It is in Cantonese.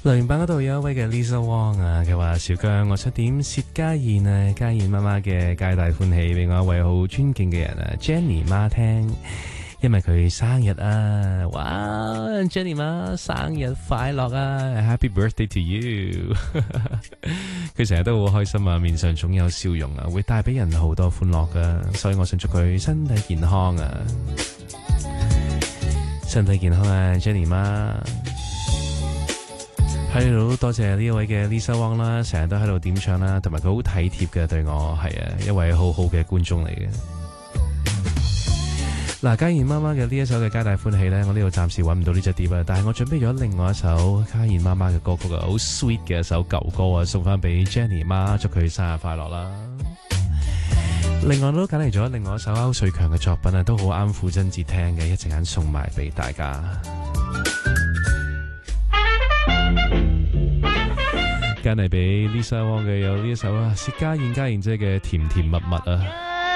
留言板嗰度有一位嘅 Lisa Wong 啊，佢話小姜，我想點薛家燕啊，家燕媽媽嘅皆大歡喜俾我一位好尊敬嘅人啊 Jenny 媽聽，因為佢生日啊，哇 Jenny 媽生日快樂啊 Happy birthday to you 佢成日都好開心啊，面上總有笑容啊，會帶俾人好多歡樂噶，所以我想祝佢身體健康啊，身體健康啊 Jenny 媽。喺度多謝呢一位嘅 Lisa Wong 啦，成日都喺度點唱啦，同埋佢好體貼嘅對我，係啊，一位好好嘅觀眾嚟嘅。嗱，家燕媽媽嘅呢一首嘅皆大歡喜呢，我呢度暫時揾唔到呢隻碟啊，但係我準備咗另外一首家燕媽媽嘅歌曲啊，好 sweet 嘅一首舊歌啊，送翻俾 Jenny 媽，祝佢生日快樂啦。另外都揀嚟咗另外一首歐瑞強嘅作品啊，都好啱父親節聽嘅，一陣間送埋俾大家。揀嚟俾 Lisa Wong 嘅有呢一首啊，薛家燕姐嘅甜甜蜜蜜啊。